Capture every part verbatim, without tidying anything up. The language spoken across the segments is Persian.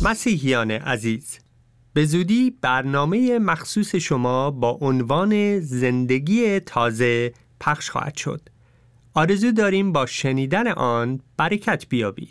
مسیحیان عزیز، به زودی برنامه مخصوص شما با عنوان زندگی تازه پخش خواهد شد. آرزو داریم با شنیدن آن برکت بیابید.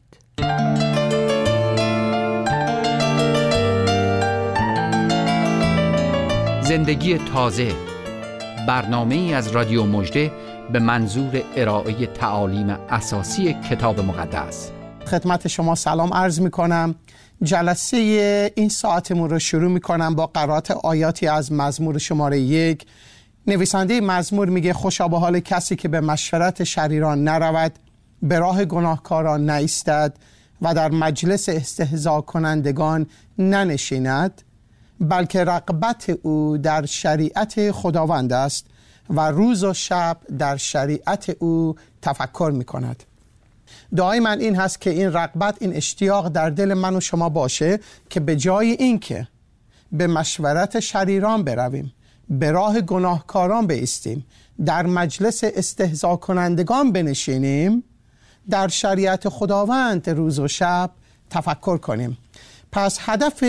زندگی تازه، برنامه‌ای از رادیو مژده به منظور ارائه تعالیم اساسی کتاب مقدس. خدمت شما سلام عرض می کنم. جلسه این ساعتمون رو شروع می کنم با قرائت آیاتی از مزمور شماره یک. نویسنده مزمور میگه خوشا به حال کسی که به مشورت شریران نرود، به راه گناهکاران نایستد و در مجلس استهزا کنندگان ننشیند، بلکه رغبت او در شریعت خداوند است و روز و شب در شریعت او تفکر می کند. دعای من این هست که این رغبت، این اشتیاق در دل من و شما باشه که به جای این که به مشورت شریران برویم، به راه گناهکاران بایستیم، در مجلس استهزا کنندگان بنشینیم، در شریعت خداوند روز و شب تفکر کنیم. پس هدف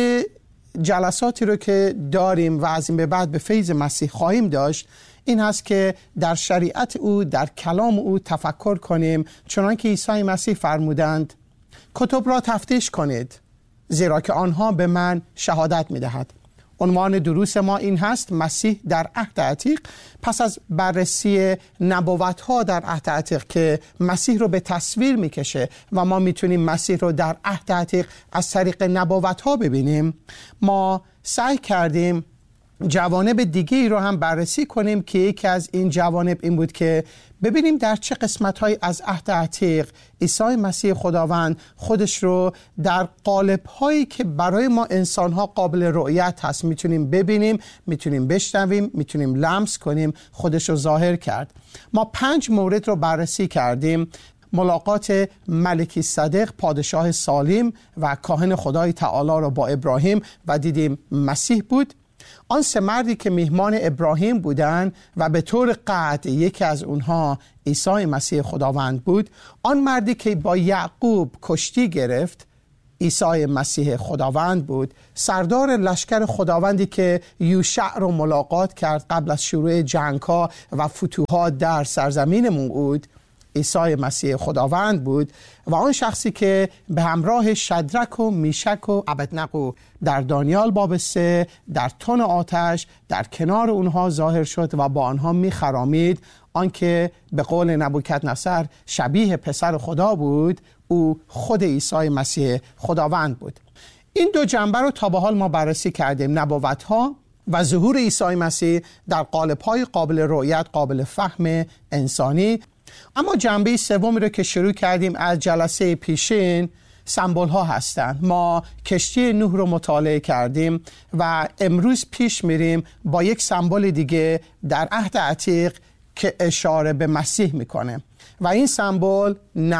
جلساتی رو که داریم و از این به بعد به فیض مسیح خواهیم داشت این هست که در شریعت او، در کلام او تفکر کنیم، چنان که عیسی مسیح فرمودند کتب را تفتیش کنید زیرا که آنها به من شهادت می‌دهد. عنوان دروس ما این هست: مسیح در عهد عتیق. پس از بررسی نبوت‌ها در عهد عتیق که مسیح رو به تصویر می‌کشه و ما می‌تونیم مسیح رو در عهد عتیق از طریق نبوت‌ها ببینیم، ما سعی کردیم جوانب دیگه ای رو هم بررسی کنیم که یکی از این جوانب این بود که ببینیم در چه قسمت‌های از عهد عتیق عیسی مسیح خداوند خودش رو در قالب‌هایی که برای ما انسان‌ها قابل رؤیت هست میتونیم ببینیم، میتونیم بشنویم، میتونیم لمس کنیم، خودش رو ظاهر کرد. ما پنج مورد رو بررسی کردیم: ملاقات ملکی صدق، پادشاه سالم و کاهن خدای تعالی رو با ابراهیم و دیدیم مسیح بود. آن سه مردی که میهمان ابراهیم بودند و به طور قطع یکی از اونها عیسی مسیح خداوند بود. آن مردی که با یعقوب کشتی گرفت عیسی مسیح خداوند بود. سردار لشکر خداوندی که یوشع رو ملاقات کرد قبل از شروع جنگ‌ها و فتوحات در سرزمین موعود عیسی مسیح خداوند بود. و آن شخصی که به همراه شدرک و میشک و ابدنغو در دانیال باب سه در تن آتش در کنار اونها ظاهر شد و با آنها میخرامید، آنکه به قول نبوکدنصر شبیه پسر خدا بود، او خود عیسی مسیح خداوند بود. این دو جنبه رو تا به حال ما بررسی کردیم: نبوت‌ها و ظهور عیسی مسیح در قالب‌های قابل رؤیت، قابل فهم انسانی. اما جنبه سومی رو که شروع کردیم از جلسه پیشین سمبول ها هستند. ما کشتی نوح رو مطالعه کردیم و امروز پیش میریم با یک سمبول دیگه در عهد عتیق که اشاره به مسیح میکنه و این سمبول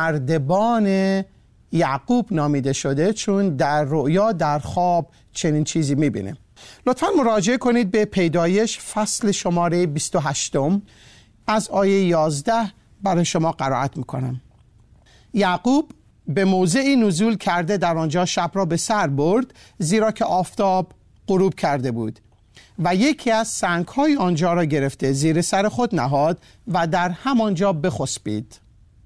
نردبان یعقوب نامیده شده، چون در رؤیا، در خواب چنین چیزی میبینه. لطفاً مراجعه کنید به پیدایش فصل شماره بیست و هشت از آیه یازده برای شما قرائت میکنم. یعقوب به موضعی نزول کرده در آنجا شب را به سر برد، زیرا که آفتاب غروب کرده بود و یکی از سنگ‌های آنجا را گرفته زیر سر خود نهاد و در همانجا بخسبید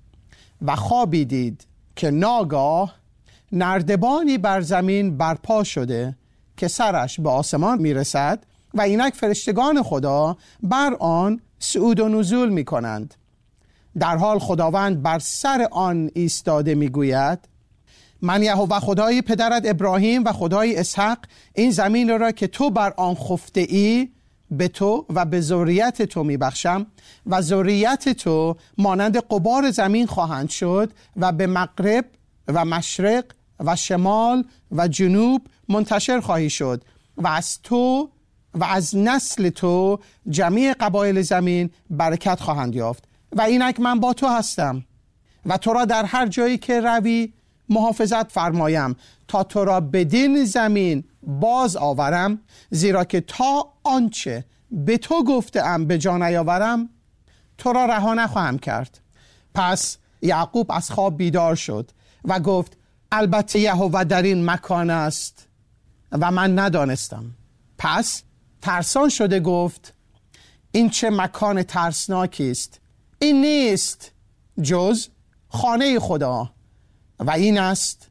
و خوابی دید که ناگاه نردبانی بر زمین برپا شده که سرش به آسمان میرسد و اینک فرشتگان خدا بر آن صعود و نزول می کنند. در حال خداوند بر سر آن ایستاده می گوید: من یهوه خدای پدرت ابراهیم و خدای اسحاق این زمین را که تو بر آن خفته ای به تو و به ذریت تو می بخشم و ذریت تو مانند غبار زمین خواهند شد و به مغرب و مشرق و شمال و جنوب منتشر خواهی شد و از تو و از نسل تو جمیع قبایل زمین برکت خواهند یافت و اینک من با تو هستم و تو را در هر جایی که روی محافظت فرمایم تا تو را بدین زمین باز آورم، زیرا که تا آنچه به تو گفتم به جا نیاورم تو را رها نخواهم کرد. پس یعقوب از خواب بیدار شد و گفت: البته یهوه در این مکان است و من ندانستم. پس ترسان شده گفت این چه مکان ترسناکی است. این نیست جز خانه خدا و این است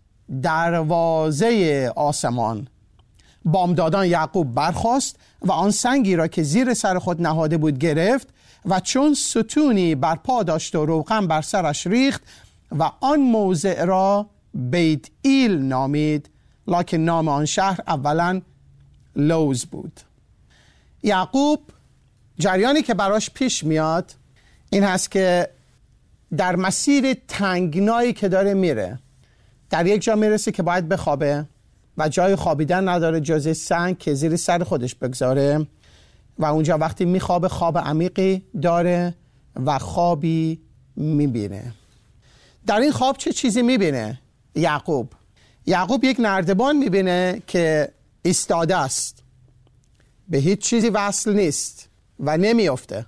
دروازه آسمان. بامدادان یعقوب برخاست و آن سنگی را که زیر سر خود نهاده بود گرفت و چون ستونی برپا داشت و روغن بر سرش ریخت و آن موضع را بیت ایل نامید، لکن نام آن شهر اولا لوز بود. یعقوب جریانی که براش پیش میاد این هست که در مسیر تنگنایی که داره میره در یک جا میرسه که باید بخوابه و جای خوابیدن نداره جز سنگ که زیر سر خودش بگذاره و اونجا وقتی میخوابه خواب عمیقی داره و خوابی میبینه. در این خواب چه چیزی میبینه یعقوب؟ یعقوب یک نردبان میبینه که ایستاده است، به هیچ چیزی وصل نیست و نمیافته،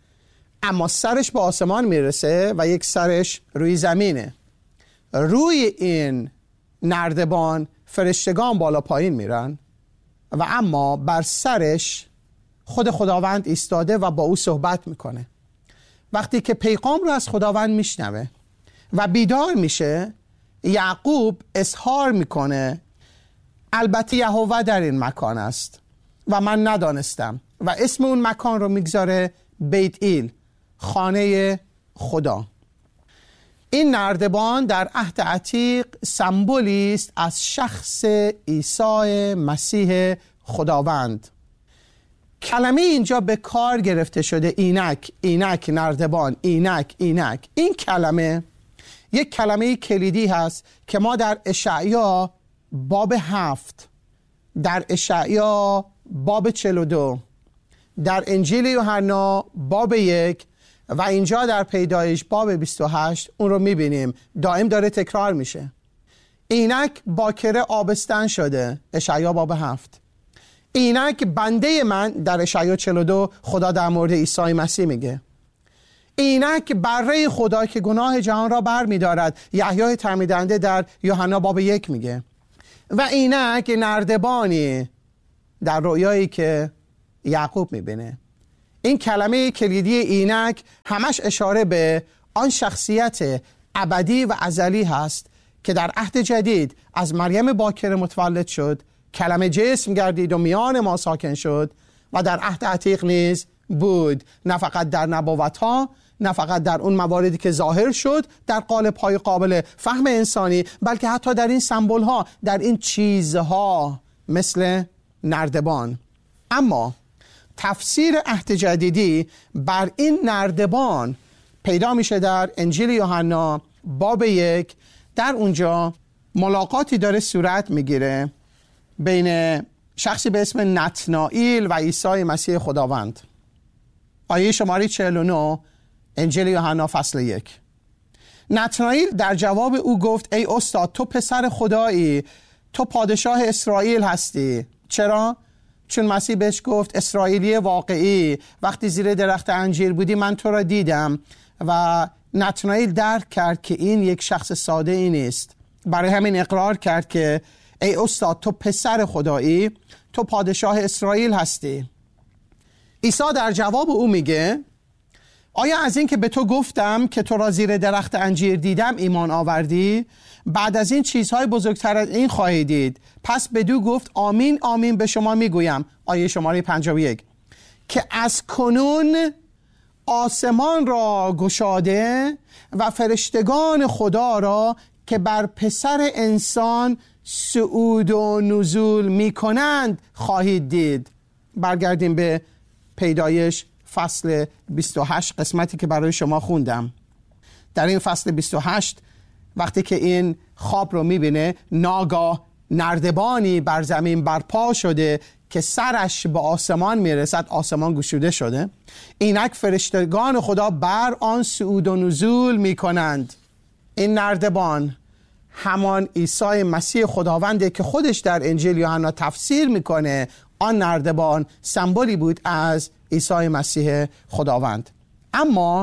اما سرش به آسمان میرسه و یک سرش روی زمینه. روی این نردبان فرشتگان بالا پایین میرن و اما بر سرش خود خداوند ایستاده و با او صحبت میکنه. وقتی که پیغام رو از خداوند میشنوه و بیدار میشه، یعقوب اظهار میکنه البته یهوه در این مکان است و من ندانستم و اسم اون مکان رو میگذاره بیت ایل، خانه خدا. این نردبان در عهد عتیق سمبولی است از شخص عیسی مسیح خداوند. کلمه اینجا به کار گرفته شده اینک، اینک نردبان، اینک، اینک. این کلمه یک کلمه کلیدی هست که ما در اشعیا باب هفت، در اشعیا باب چهل و دو، در انجیل یوحنا باب یک و اینجا در پیدایش باب بیست و هشت اون رو میبینیم دائم داره تکرار میشه. اینک باکره آبستن شده، اشعیا باب هفت. اینک بنده من، در اشعیا چهل و دو خدا در مورد عیسی مسیح میگه. اینک بره خدا که گناه جهان را بر میدارد، یحیای تعمیدنده در یوحنا باب یک میگه. و اینک نردبانی در رؤیایی که یعقوب میبینه. این کلمه کلیدی اینک همش اشاره به آن شخصیت ابدی و ازلی هست که در عهد جدید از مریم باکره متولد شد، کلمه جسم گردید و میان ما ساکن شد و در عهد عتیق نیز بود، نه فقط در نبوت‌ها، نه فقط در اون مواردی که ظاهر شد در قالب‌های قابل فهم انسانی، بلکه حتی در این سمبول‌ها، در این چیزها مثل نردبان. اما تفسیر عهد جدیدی بر این نردبان پیدا میشه در انجیل یوحنا باب یک. در اونجا ملاقاتی داره صورت میگیره بین شخصی به اسم نتنائیل و عیسی مسیح خداوند. آیه شماره چهل و نه انجیل یوحنا فصل یک. نتنائیل در جواب او گفت ای استاد، تو پسر خدایی، تو پادشاه اسرائیل هستی. چرا؟ چون مسیح بهش گفت اسرائیلی واقعی، وقتی زیر درخت انجیر بودی من تو را دیدم. و نتنائیل درک کرد که این یک شخص ساده ای نیست، برای همین اقرار کرد که ای استاد، تو پسر خدایی، تو پادشاه اسرائیل هستی. عیسی در جواب او میگه آیا از این که به تو گفتم که تو را زیر درخت انجیر دیدم ایمان آوردی؟ بعد از این چیزهای بزرگتر از این خواهی دید. پس بدو گفت آمین آمین به شما میگویم، آیه شماره پنجاه و یک، که از کنون آسمان را گشاده و فرشتگان خدا را که بر پسر انسان صعود و نزول میکنند خواهید دید. برگردیم به پیدایش فصل بیست و هشت، قسمتی که برای شما خوندم. در این فصل بیست و هشت وقتی که این خواب رو میبینه، ناگاه نردبانی بر زمین برپا شده که سرش به آسمان میرسد، آسمان گشوده شده. اینک فرشتگان خدا بر آن صعود و نزول میکنند. این نردبان همان عیسی مسیح خداونده که خودش در انجیل یوحنا تفسیر میکنه. آن نردبان سمبولی بود از عیسی مسیح خداوند. اما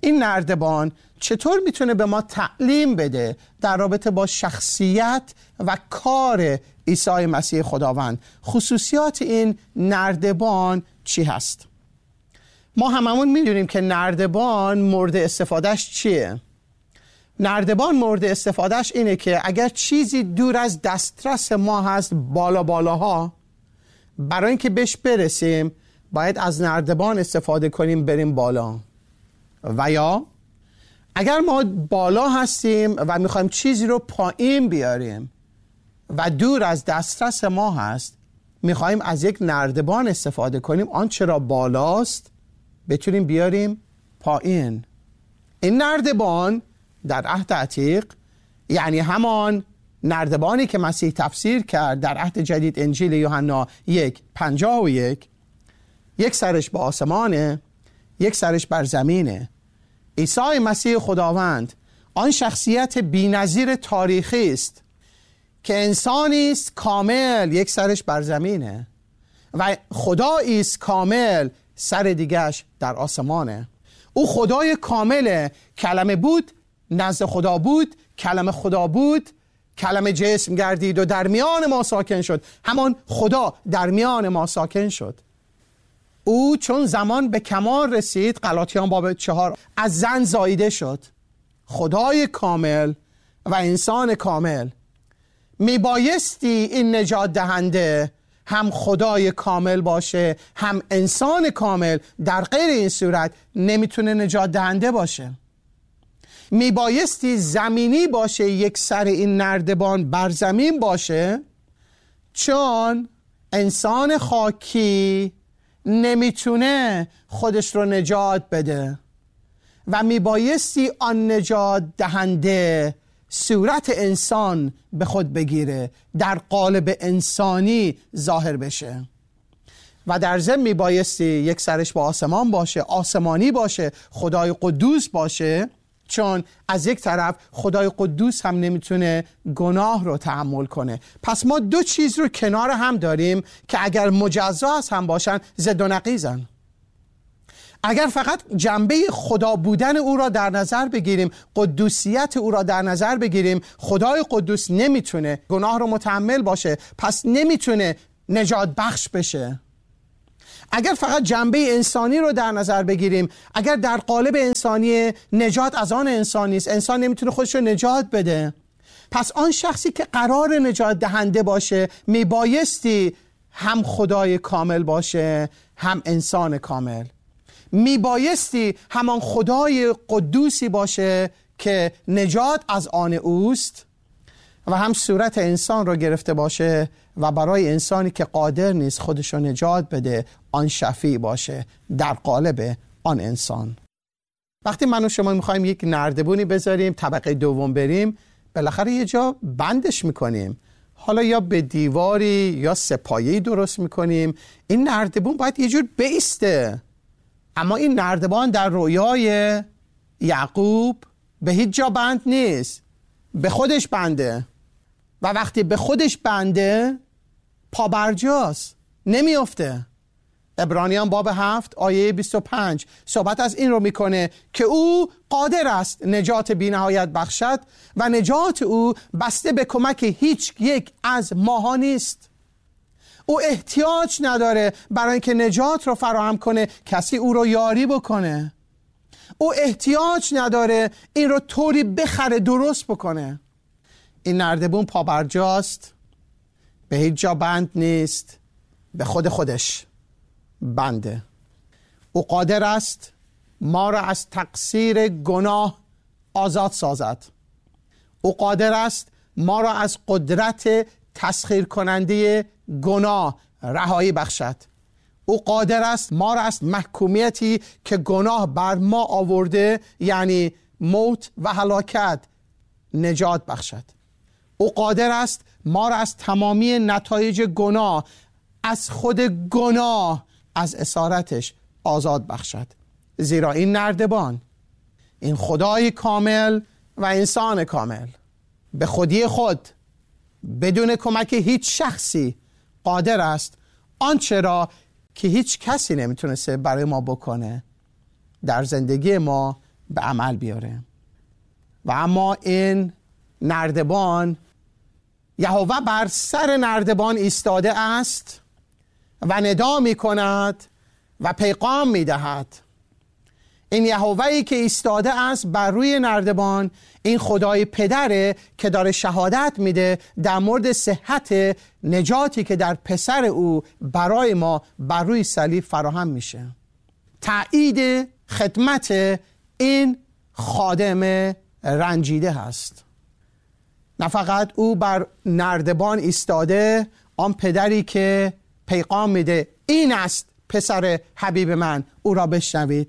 این نردبان چطور میتونه به ما تعلیم بده در رابطه با شخصیت و کار عیسی مسیح خداوند؟ خصوصیات این نردبان چی هست؟ ما هممون میدونیم که نردبان مورد استفادهش چیه؟ نردبان مورد استفادهش اینه که اگر چیزی دور از دسترس ما هست، بالا بالاها، برای اینکه بهش برسیم باید از نردبان استفاده کنیم بریم بالا. و یا اگر ما بالا هستیم و میخوایم چیزی رو پایین بیاریم و دور از دسترس ما هست، میخوایم از یک نردبان استفاده کنیم آنچه را بالاست بتونیم بیاریم پایین. این نردبان در عهد عتیق، یعنی همان نردبانی که مسیح تفسیر کرد در عهد جدید انجیل یوحنا یک پنجاه و یک، یک سرش به آسمانه، یک سرش بر زمینه. عیسی مسیح خداوند آن شخصیت بی‌نظیر تاریخی است که انسانی است کامل، یک سرش بر زمینه، و خدایی است کامل، سر دیگهش در آسمانه. او خدای کامله، کلمه بود، نزد خدا بود، کلمه خدا بود، کلمه جسم گردید و در میان ما ساکن شد. همان خدا در میان ما ساکن شد. او چون زمان به کمال رسید، غلاطیان باب چهار، از زن زاییده شد. خدای کامل و انسان کامل. میبایستی این نجات دهنده هم خدای کامل باشه هم انسان کامل. در غیر این صورت نمیتونه نجات دهنده باشه. میبایستی زمینی باشه، یک سر این نردبان بر زمین باشه، چون انسان خاکی نمیتونه خودش رو نجات بده و میبایستی آن نجات دهنده صورت انسان به خود بگیره، در قالب انسانی ظاهر بشه. و در ضمن میبایستی یک سرش با آسمان باشه، آسمانی باشه، خدای قدوس باشه، چون از یک طرف خدای قدوس هم نمیتونه گناه رو تحمل کنه. پس ما دو چیز رو کنار هم داریم که اگر مجزا از هم باشن ضد و نقیضن. اگر فقط جنبه خدا بودن او را در نظر بگیریم، قدوسیت او را در نظر بگیریم، خدای قدوس نمیتونه گناه رو متحمل باشه، پس نمیتونه نجات بخش بشه. اگر فقط جنبه انسانی رو در نظر بگیریم، اگر در قالب انسانی نجات از آن انسانی است، انسان نمیتونه خودش رو نجات بده، پس آن شخصی که قرار نجات دهنده باشه میبایستی هم خدای کامل باشه هم انسان کامل. میبایستی همان خدای قدوسی باشه که نجات از آن اوست و هم صورت انسان رو گرفته باشه و برای انسانی که قادر نیست خودش رو نجات بده آن شفیع باشه در قالب آن انسان. وقتی من و شما میخوایم یک نردبونی بذاریم طبقه دوم بریم، بالاخره یه جا بندش میکنیم، حالا یا به دیواری یا سپایه‌ای درست میکنیم. این نردبون باید یه جور بایسته. اما این نردبان در رویای یعقوب به هیچ جا بند نیست، به خودش بنده و وقتی به خودش بنده پابرجاست، نمیافته. عبرانیان باب هفت آیه بیست و پنج صحبت از این رو میکنه که او قادر است نجات بی نهایت بخشد و نجات او بسته به کمک هیچ یک از ماها نیست. او احتیاج نداره برای اینکه نجات رو فراهم کنه کسی او رو یاری بکنه. او احتیاج نداره این رو طوری بخره درست بکنه. این نردبون پابرجاست، به هیچ جا بند نیست، به خود خودش بنده. او قادر است ما را از تقصیر گناه آزاد سازد. او قادر است ما را از قدرت تسخیر کننده گناه رهایی بخشد. او قادر است ما را از محکومیتی که گناه بر ما آورده، یعنی موت و هلاکت، نجات بخشد. او قادر است ما را از تمامی نتایج گناه، از خود گناه، از اسارتش آزاد بخشد. زیرا این نردبان، این خدای کامل و انسان کامل، به خودی خود بدون کمک هیچ شخصی قادر است آنچه را که هیچ کسی نمیتونسته برای ما بکنه در زندگی ما به عمل بیاره. و اما این نردبان، یهوه بر سر نردبان ایستاده است و ندا می کند و پیغام می دهد. این یهوه‌ای که ایستاده است بر روی نردبان، این خدای پدره که داره شهادت میده در مورد صحت نجاتی که در پسر او برای ما بر روی صلیب فراهم میشه. تأیید خدمت این خادم رنجیده هست. نه فقط او بر نردبان ایستاده، آن پدری که پیغام میده این است پسر حبیب من، او را بشنوید،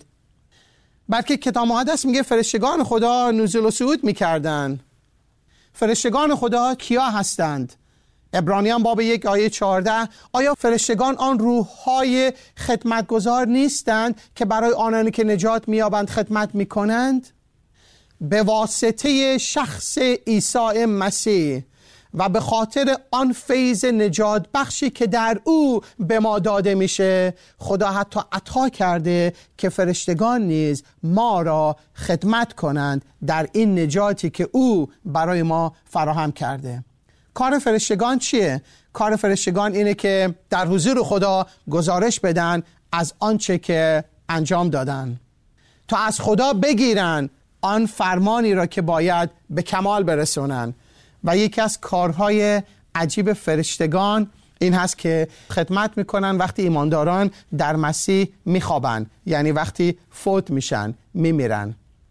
بلکه کتاب مقدس میگه فرشتگان خدا نزول و صعود میکردن. فرشتگان خدا کیا هستند؟ عبرانیان باب یک آیه چهارده، آیا فرشتگان آن روح‌های خدمتگزار نیستند که برای آنانی که نجات مییابند خدمت میکنند؟ به واسطه شخص عیسی مسیح و به خاطر آن فیض نجات بخشی که در او به ما داده میشه، خدا حتی عطا کرده که فرشتگان نیز ما را خدمت کنند در این نجاتی که او برای ما فراهم کرده. کار فرشتگان چیه؟ کار فرشتگان اینه که در حضور خدا گزارش بدن از آنچه که انجام دادن، تا از خدا بگیرن آن فرمانی را که باید به کمال برسونن. و یکی از کارهای عجیب فرشتگان این هست که خدمت میکنن وقتی ایمانداران در مسیح میخوابن، یعنی وقتی فوت میشن، میمیرن.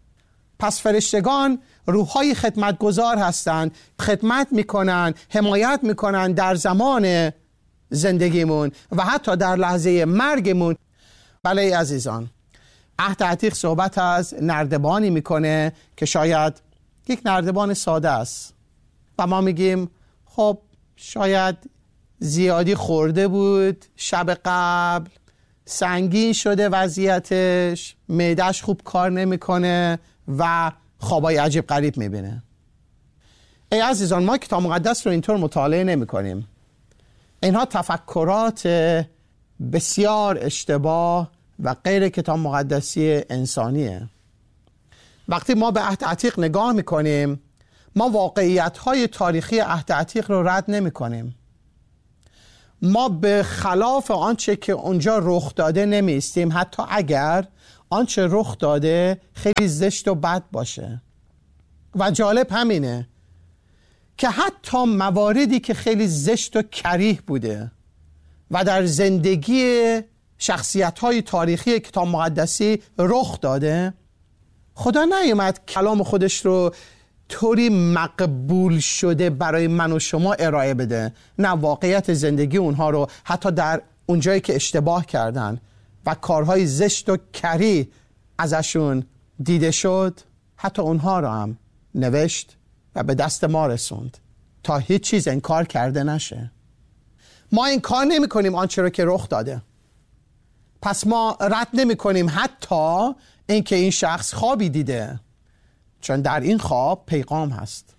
پس فرشتگان روحهای خدمتگزار هستند، خدمت میکنن، حمایت میکنن در زمان زندگیمون و حتی در لحظه مرگمون. بله عزیزان، عهد عتیق صحبت از نردبانی میکنه که شاید یک نردبان ساده است و ما میگیم خب شاید زیادی خورده بود شب قبل، سنگین شده وضعیتش، معده‌اش خوب کار نمیکنه و خوابای عجیب غریب میبینه. ای عزیزان، ما کتاب مقدس رو اینطور مطالعه نمی کنیم. اینها تفکرات بسیار اشتباه و غیر کتاب مقدسی انسانیه. وقتی ما به عهد عتیق نگاه میکنیم، ما واقعیت‌های تاریخی عهد عتیق رو رد نمی‌کنیم. ما به خلاف آنچه که اونجا رخ داده نمی‌ایستیم، حتی اگر آنچه رخ داده خیلی زشت و بد باشه. و جالب همینه که حتی مواردی که خیلی زشت و کریه بوده و در زندگی شخصیت‌های تاریخی کتاب مقدسی رخ داده، خدا نیامد کلام خودش رو طوری مقبول شده برای من و شما ارائه بده. نه، واقعیت زندگی اونها رو حتی در اونجایی که اشتباه کردن و کارهای زشت و کری ازشون دیده شد، حتی اونها رو هم نوشت و به دست ما رسوند تا هیچ چیز انکار کرده نشه. ما انکار نمی کنیم آنچه رو که رخ داده. پس ما رد نمی کنیم حتی اینکه این شخص خوابی دیده، چون در این خواب پیغام هست.